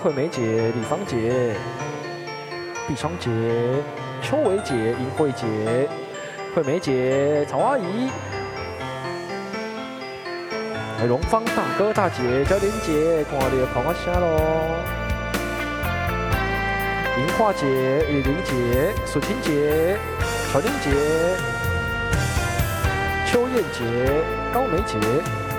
惠美姐、李芳姐、碧双姐、邱伟姐、尹慧姐、惠美姐、曹阿姨。 龙芳大哥大姐、焦玲姐，看到捧我声咯。银花姐、雨玲姐、苏婷姐、传玲姐、邱燕姐、高梅姐。